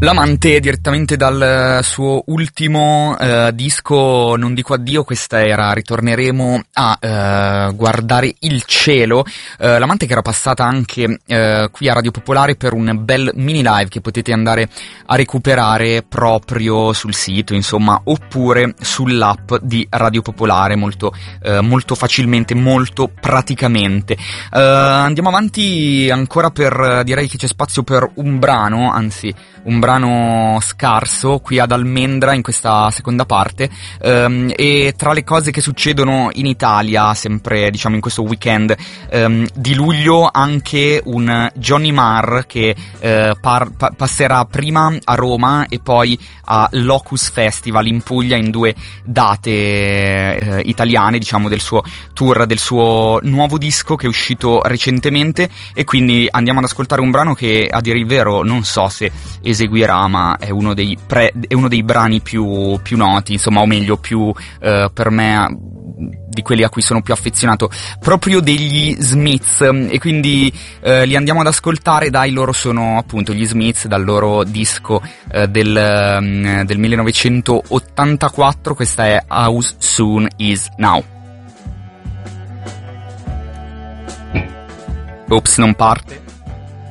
L'amante direttamente dal suo ultimo disco Non dico addio, questa era Ritorneremo a guardare il cielo. L'amante che era passata anche qui a Radio Popolare per un bel mini live che potete andare a recuperare proprio sul sito, insomma, oppure sull'app di Radio Popolare molto facilmente, molto praticamente. Andiamo avanti ancora direi che c'è spazio per un brano, anzi un brano scarso qui ad Almendra in questa seconda parte, e tra le cose che succedono in Italia sempre diciamo in questo weekend di luglio anche un Johnny Marr che passerà prima a Roma e poi a Locus Festival in Puglia in 2 date italiane, diciamo, del suo tour, del suo nuovo disco che è uscito recentemente, e quindi andiamo ad ascoltare un brano che, a dire il vero, non so se eseguirà, ma è uno dei brani più noti, insomma, o meglio più per me di quelli a cui sono più affezionato, proprio degli Smiths, e quindi li andiamo ad ascoltare. Loro sono appunto gli Smiths, dal loro disco del 1984. Questa è How Soon Is Now. Ops, non parte.